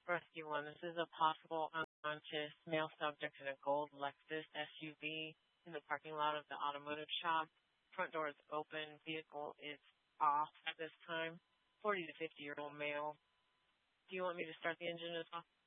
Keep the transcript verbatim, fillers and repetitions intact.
Rescue one. This is a possible unconscious male subject in a gold Lexus S U V in the parking lot of the automotive shop. Front door is open. Vehicle is off at this time. forty to fifty year old male. Do you want me to start the engine as well?